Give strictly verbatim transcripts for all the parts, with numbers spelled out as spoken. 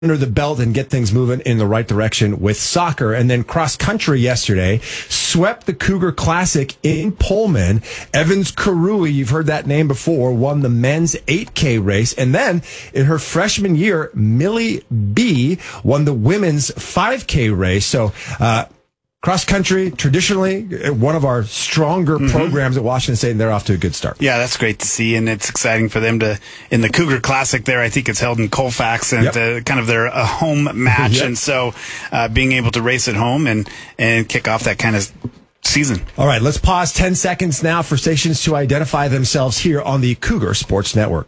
under the belt and get things moving in the right direction with soccer. And then cross country yesterday swept the Cougar Classic in Pullman. Evans Karui, you've heard that name before, won the men's eight K race. And then in her freshman year, Millie B won the women's five K race. So, uh, cross country, traditionally one of our stronger mm-hmm. programs at Washington State, and they're off to a good start. Yeah, that's great to see, and it's exciting for them to, in the Cougar Classic there, I think it's held in Colfax, and yep. uh, kind of their a home match, yep. and so uh, being able to race at home and, and kick off that kind of season. All right, let's pause ten seconds now for stations to identify themselves here on the Cougar Sports Network.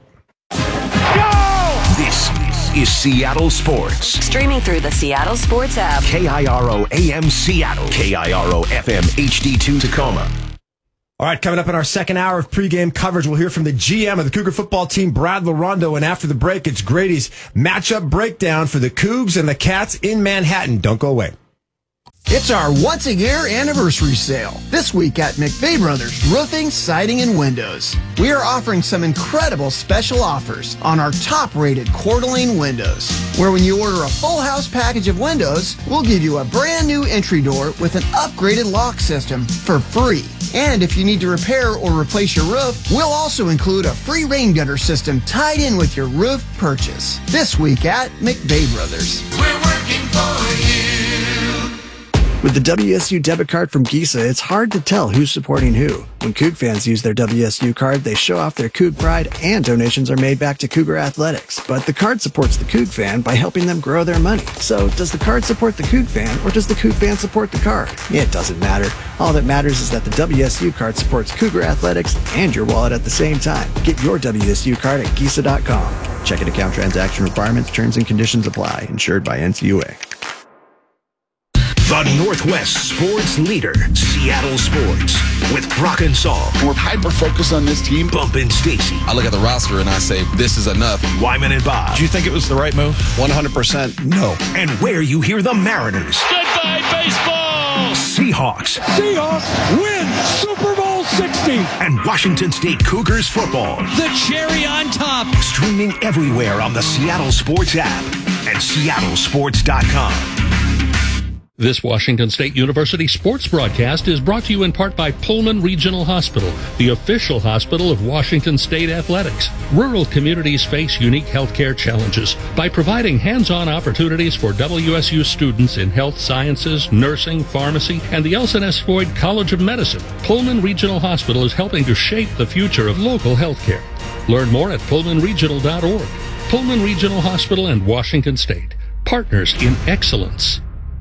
Go! This is Seattle Sports. Streaming through the Seattle Sports app. K I R O A M Seattle. K I R O F M H D two Tacoma. All right, coming up in our second hour of pregame coverage, we'll hear from the G M of the Cougar football team, Brad LaRondo, and after the break, it's Grady's matchup breakdown for the Cougs and the Cats in Manhattan. Don't go away. It's our once-a-year anniversary sale. This week at McVeigh Brothers Roofing, Siding, and Windows. We are offering some incredible special offers on our top-rated Coeur d'Alene windows, where when you order a full house package of windows, we'll give you a brand new entry door with an upgraded lock system for free. And if you need to repair or replace your roof, we'll also include a free rain gutter system tied in with your roof purchase. This week at McVeigh Brothers. We're working for you. With the W S U debit card from Gisa, it's hard to tell who's supporting who. When Coug fans use their W S U card, they show off their Coug pride, and donations are made back to Cougar Athletics. But the card supports the Coug fan by helping them grow their money. So does the card support the Coug fan, or does the Coug fan support the card? It doesn't matter. All that matters is that the W S U card supports Cougar Athletics and your wallet at the same time. Get your W S U card at Gisa dot com. Checking account transaction requirements, terms and conditions apply. Insured by N C U A. The Northwest sports leader, Seattle Sports, with Brock and Saul. We're hyper-focused on this team. Bump and Stacy. I look at the roster and I say, this is enough. Wyman and Bob. Did you think it was the right move? one hundred percent no. And where you hear the Mariners. Goodbye, baseball! Seahawks. Seahawks win Super Bowl sixty. And Washington State Cougars football. The cherry on top. Streaming everywhere on the Seattle Sports app and seattle sports dot com. This Washington State University sports broadcast is brought to you in part by Pullman Regional Hospital, the official hospital of Washington State Athletics. Rural communities face unique healthcare challenges. By providing hands-on opportunities for W S U students in health sciences, nursing, pharmacy, and the Elson S. Floyd College of Medicine, Pullman Regional Hospital is helping to shape the future of local healthcare. Learn more at pullman regional dot org. Pullman Regional Hospital and Washington State, partners in excellence.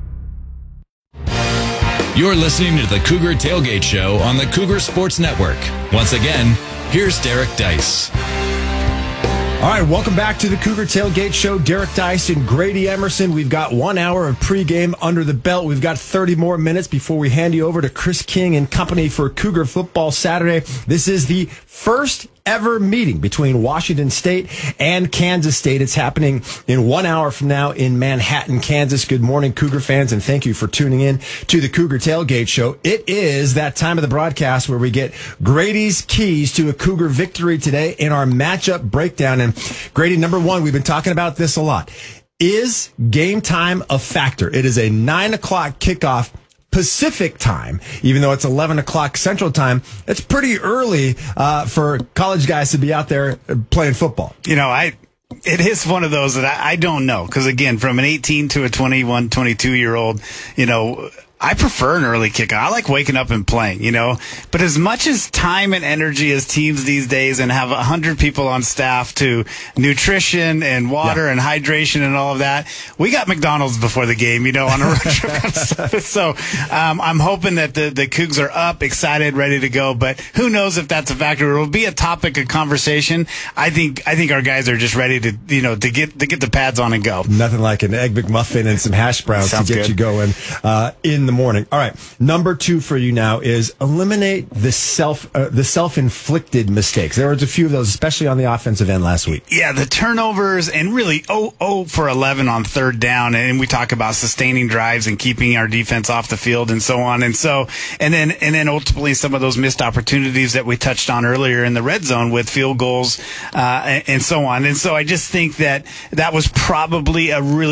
You're listening to the Cougar Tailgate Show on the Cougar Sports Network. Once again, here's Derek Dice. All right, welcome back to the Cougar Tailgate Show. Derek Dice and Grady Emerson. We've got one hour of pregame under the belt. We've got thirty more minutes before we hand you over to Chris King and company for Cougar Football Saturday. This is the first ever meeting between Washington State and Kansas State. It's happening in one hour from now in Manhattan, Kansas. Good morning, Cougar fans, and thank you for tuning in to the Cougar Tailgate Show. It is that time of the broadcast where we get Grady's keys to a Cougar victory today in our matchup breakdown. And Grady, number one, we've been talking about this a lot. Is game time a factor? It is a nine o'clock kickoff Pacific time, even though it's eleven o'clock Central time. It's pretty early uh, for college guys to be out there playing football. You know, I it is one of those that I, I don't know, because again, from an eighteen to a twenty-one, twenty-two year old, you know, I prefer an early kickoff. I like waking up and playing, you know. But as much as time and energy as teams these days and have one hundred people on staff to nutrition and water yeah. and hydration and all of that, we got McDonald's before the game, you know, on a road trip and stuff. So um, I'm hoping that the, the Cougs are up, excited, ready to go. But who knows if that's a factor. It will be a topic of conversation. I think I think our guys are just ready to, you know, to get to get the pads on and go. Nothing like an Egg McMuffin and some hash browns Sounds to get good. you going uh, in the morning. All right. Number two for you now is eliminate the self uh, the self-inflicted mistakes. There was a few of those, especially on the offensive end last week. Yeah, the turnovers and really oh, oh for eleven on third down. And we talk about sustaining drives and keeping our defense off the field and so on. And so, and then, and then ultimately some of those missed opportunities that we touched on earlier in the red zone with field goals, uh, and, and so on. And so I just think that that was probably a really